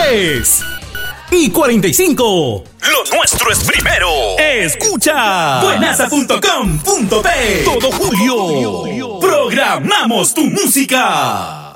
3:45. Lo nuestro es primero. Escucha Buenaza.com.pe. todo julio. Programamos tu música.